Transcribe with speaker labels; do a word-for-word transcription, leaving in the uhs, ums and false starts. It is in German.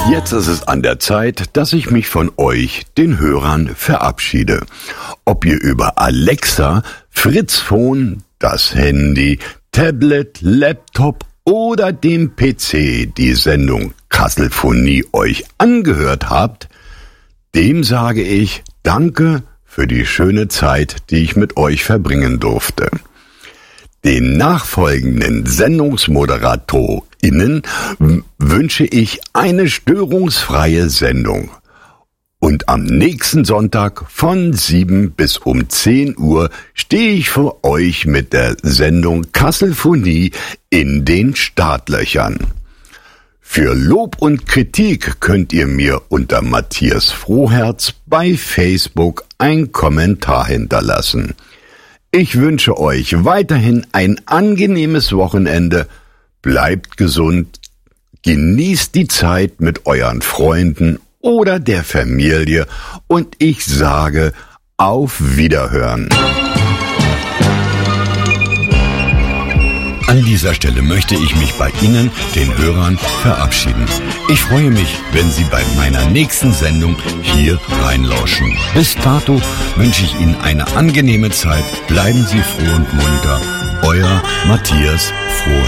Speaker 1: Jetzt ist es an der Zeit, dass ich mich von euch, den Hörern, verabschiede. Ob ihr über Alexa, Fritzphone, das Handy, Tablet, Laptop oder dem P C die Sendung Kasselphonie euch angehört habt, dem sage ich Danke für die schöne Zeit, die ich mit euch verbringen durfte. Den nachfolgenden SendungsmoderatorInnen wünsche ich eine störungsfreie Sendung. Und am nächsten Sonntag von sieben bis um zehn Uhr stehe ich für euch mit der Sendung Kasselphonie in den Startlöchern. Für Lob und Kritik könnt ihr mir unter Matthias Froherz bei Facebook einen Kommentar hinterlassen. Ich wünsche euch weiterhin ein angenehmes Wochenende, bleibt gesund, genießt die Zeit mit euren Freunden oder der Familie und ich sage auf Wiederhören. An dieser Stelle möchte ich mich bei Ihnen, den Hörern, verabschieden. Ich freue mich, wenn Sie bei meiner nächsten Sendung hier reinlauschen. Bis dato wünsche ich Ihnen eine angenehme Zeit. Bleiben Sie froh und munter. Euer Matthias Froherz.